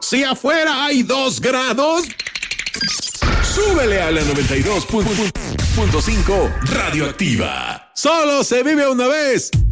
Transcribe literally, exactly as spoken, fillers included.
Si afuera hay dos grados, súbele a la noventa y dos punto cinco Radioactiva. Solo se vive una vez.